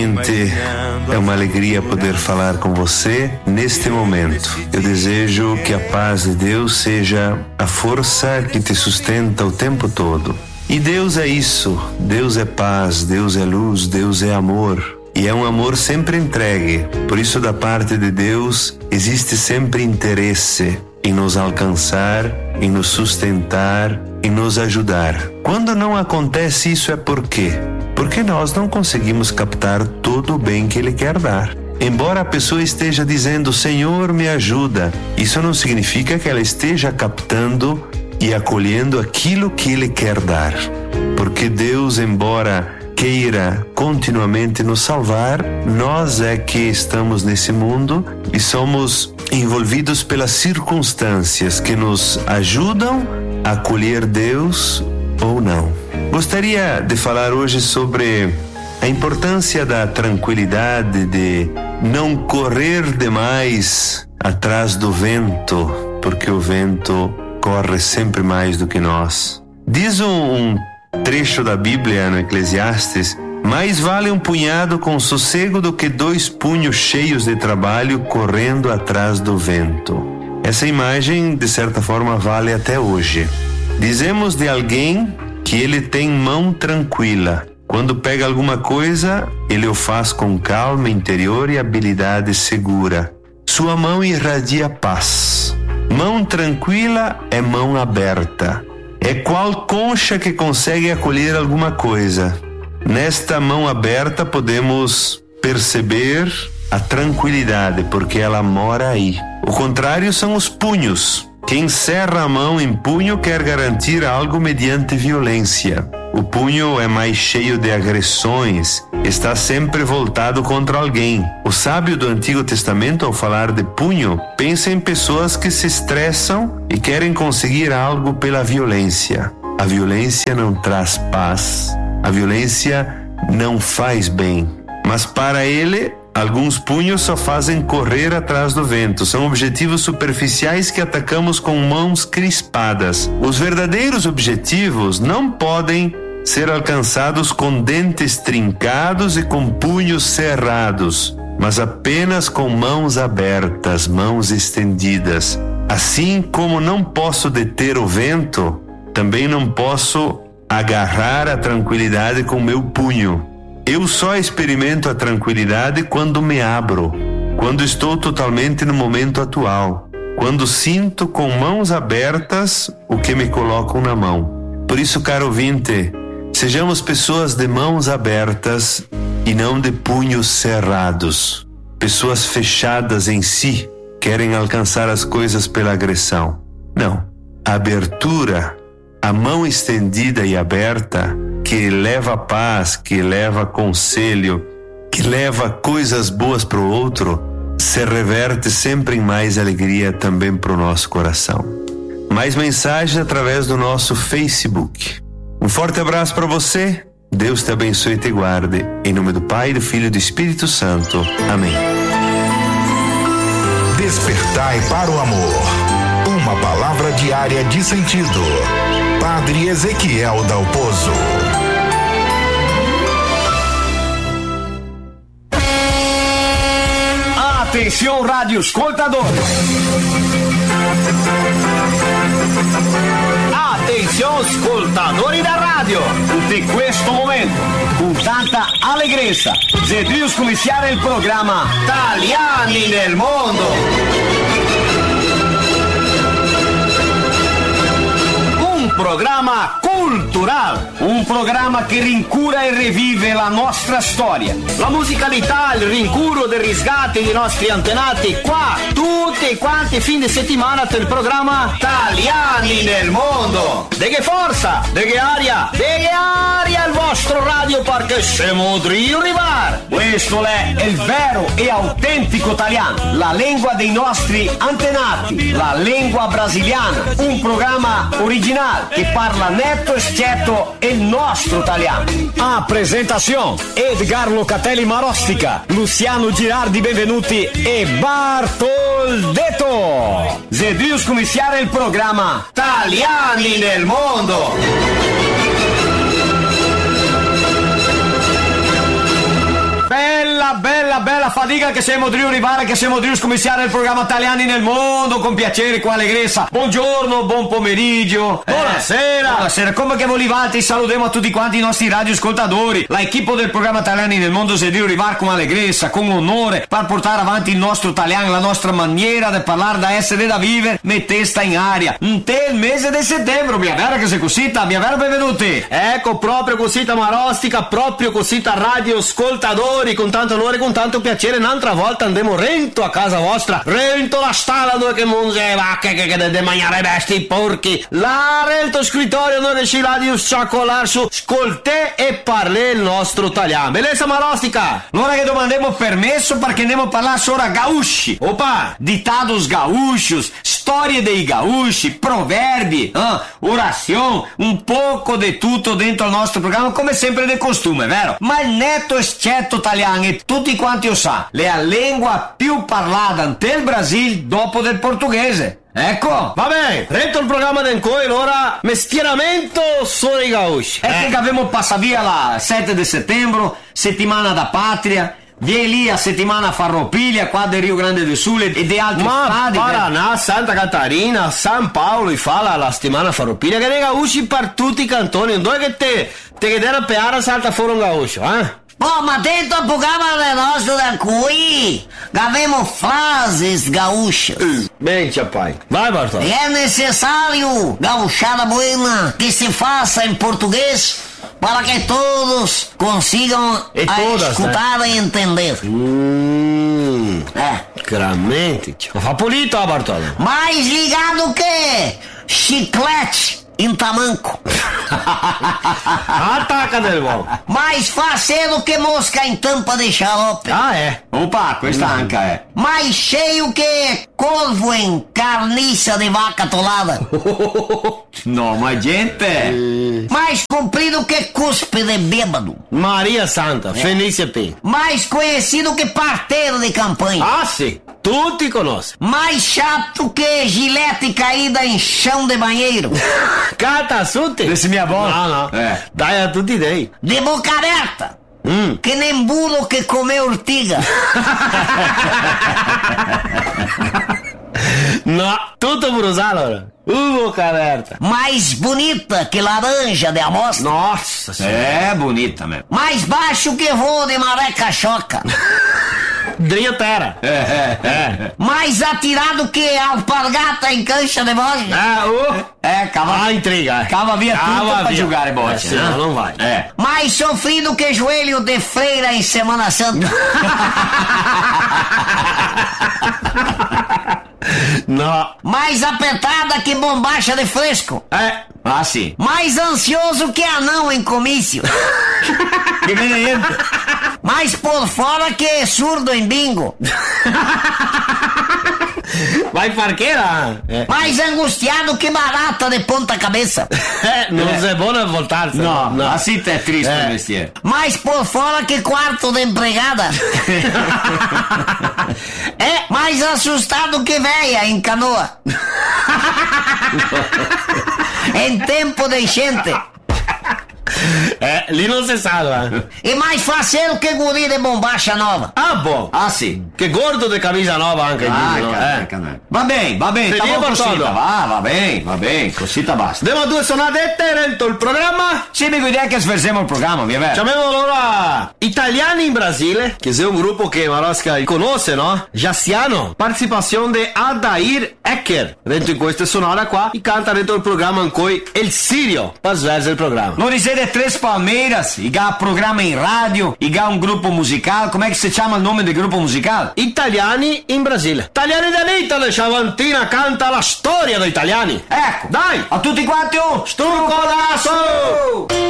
É uma alegria poder falar com você neste momento. Eu desejo que a paz de Deus seja a força que te sustenta o tempo todo. E Deus é isso. Deus é paz, Deus é luz, Deus é amor. E é um amor sempre entregue. Por isso, da parte de Deus, existe sempre interesse em nos alcançar, em nos sustentar, em nos ajudar. Quando não acontece isso é por quê? Porque nós não conseguimos captar todo o bem que Ele quer dar. Embora a pessoa esteja dizendo, Senhor, me ajuda, isso não significa que ela esteja captando e acolhendo aquilo que Ele quer dar. Porque Deus, embora queira continuamente nos salvar, nós é que estamos nesse mundo e somos envolvidos pelas circunstâncias que nos ajudam a acolher Deus ou não. Gostaria de falar hoje sobre a importância da tranquilidade, de não correr demais atrás do vento, porque o vento corre sempre mais do que nós. Diz um trecho da Bíblia no Eclesiastes: mais vale um punhado com sossego do que 2 punhos cheios de trabalho correndo atrás do vento. Essa imagem, de certa forma, vale até hoje. Dizemos de alguém que ele tem mão tranquila. Quando pega alguma coisa, ele o faz com calma interior e habilidade segura. Sua mão irradia paz. Mão tranquila é mão aberta. É qual concha que consegue acolher alguma coisa. Nesta mão aberta podemos perceber a tranquilidade, porque ela mora aí. O contrário são os punhos. Quem cerra a mão em punho quer garantir algo mediante violência. O punho é mais cheio de agressões, está sempre voltado contra alguém. O sábio do Antigo Testamento, ao falar de punho, pensa em pessoas que se estressam e querem conseguir algo pela violência. A violência não traz paz, a violência não faz bem. Mas para ele, alguns punhos só fazem correr atrás do vento. São objetivos superficiais que atacamos com mãos crispadas. Os verdadeiros objetivos não podem ser alcançados com dentes trincados e com punhos cerrados, mas apenas com mãos abertas, mãos estendidas. Assim como não posso deter o vento, também não posso agarrar a tranquilidade com meu punho. Eu só experimento a tranquilidade quando me abro, quando estou totalmente no momento atual, quando sinto com mãos abertas o que me colocam na mão. Por isso, caro ouvinte, sejamos pessoas de mãos abertas e não de punhos cerrados. Pessoas fechadas em si querem alcançar as coisas pela agressão. Não, a abertura, a mão estendida e aberta, que leva paz, que leva conselho, que leva coisas boas para o outro, se reverte sempre em mais alegria também para o nosso coração. Mais mensagens através do nosso Facebook. Um forte abraço para você. Deus te abençoe e te guarde. Em nome do Pai, do Filho e do Espírito Santo. Amém. Despertai para o amor. Uma palavra diária de sentido. Padre Ezequiel Dalpozo. Atenção, rádio escoltador. Atenção, ascoltatori da radio. Di questo momento, con tanta allegrezza, desidero cominciare il programma Italiani nel mondo. Programa cultural, un programma che rincura e rivive la nostra storia, la musicalità, il rincuro del riscatto dei nostri antenati, qua tutti quanti fin di settimana del programma Italiani nel mondo. De che forza, de che aria il vostro radio perché siamo di arrivare. Questo è il vero e autentico italiano, la lingua dei nostri antenati, la lingua brasiliana, un programma originale che parla netto e schietto il nostro italiano. Apresentazione: Edgar Locatelli Marostica, Luciano Girardi Benvenuti e Bartoldetto. Zedius cominciare il programma Italiani nel mondo. bella fatica che siamo di arrivare, che siamo di cominciare il programma Italiani nel Mondo, con piacere, con allegrezza. Buongiorno, buon pomeriggio. Buonasera. Buonasera, come che volevate, salutiamo a tutti quanti i nostri radioascoltatori. L'equipe del programma Italiani nel Mondo si deve arrivare con allegrezza, con onore, per portare avanti il nostro italiano, la nostra maniera di parlare, da essere, da vivere, me testa in aria. Il mese di settembre, mia vera che sei cosita, mia vera benvenuti. Ecco, proprio cosita marostica, proprio cosita radioascoltatori, con tanto onore, con tanto piacere, un'altra volta andiamo rento a casa vostra, rento la stalla dove che monge vacche che deve mangiare bestie porchi, la rento scrittorio dove ci la di sciaccolar su scolte e parle il nostro italiano. Bellezza marostica! Allora che domandiamo permesso perché andiamo a parlare solo a gaúchi. Opa! Ditados gaúchos, storie dei gaúchi, proverbi, orazione, un poco di tutto dentro al nostro programma, come sempre di costume, vero? Ma il netto eccetto italiano, e tutti quanti lo sa, è la lingua più parlata nel Brasile dopo del portoghese. Ecco, vabbè, rento il programma del coi, allora mestieramento sono i gaúchi. Che abbiamo passato via la 7 di settembre, settimana da patria. Vieni lì a settimana Farroupilha, qua del Rio Grande do Sul e di altri stati. Ma Paraná, Santa Catarina, San Paolo, e fa la settimana Farroupilha, che ne gaúchi per tutti i cantoni. Non è che te che dera peara salta fuori un gaúcho, eh? Oh, ma dentro il programma del nostro da qui abbiamo frases gaúchas. Bem, pai. Vai, Bartolo. É necessário, gauchada buena, que se faça em português para que todos consigam escutar e entender. Veramente. Fa pulito, Bartolo. Mais ligado que chiclete em tamanco. Ataca del bom. Mais faceiro que mosca em tampa de xarope. Ah, é. Opa, questa anche è. Mais cheio que corvo em carniça de vaca atolada. No, ma gente. Mais comprido que cuspe de bêbado. Maria Santa, Fenícia P. Mais conhecido que parteiro de campanha. Ah, sim. Tutti conoscem. Mais chato que gilete caída em chão de banheiro. Cata, sute. Esse minha bola? Não. Dai a tutti dei. De boca aberta. Que nem burro que comeu urtiga. No, tutto brusalo, allora. Boca aberta. Mais bonita que laranja de amostra. Nossa senhora. É bonita mesmo. Mais baixo que voo de maré cachoca. Driatera. Mais atirado que alpargata em cancha de bote. Cava. Intriga. Cava via tudo pra jogar em bote. Senão não vai. Mais sofrido que joelho de freira em Semana Santa. No. Mais apertada que bombacha de fresco. Ah, sim. Mais ansioso que anão em comício. Que menino. Mais por fora que surdo em bingo. Vai parqueira. Mais angustiado que barata de ponta cabeça. Non è buono voltarsi. No, assim é triste o mestiere. Mais por fora que quarto de empregada. Mais assustado que véia em canoa. Em tempo de enchente. Lì non si salva. E mais faceiro que guri de bombacha nova. Ah, bom. Ah, sim. Che gordo de camisa nova anche. Va bene, tá bom, cosita. Va bene, cosita basta. Andiamo a due sonadette, rento il programma. Sì, mi guida che sversiamo il programma, via vero. Chiamiamo allora Italiani in Brasile, che è un gruppo che Marosca conosce, no? Jassiano. Partecipazione di Adair Ecker. Dentro in questa sonora qua, e canta dentro il programma in cui il Sirio per sversa il programma. Non risede Três Palmeiras, e ha programma in radio, e ha un gruppo musicale. Com'è che si chiama il nome del gruppo musicale? Italiani in Brasile. Italiani dell'Italia, Ciavantina canta la storia degli italiani. Ecco, dai, a tutti quanti un struccolasso!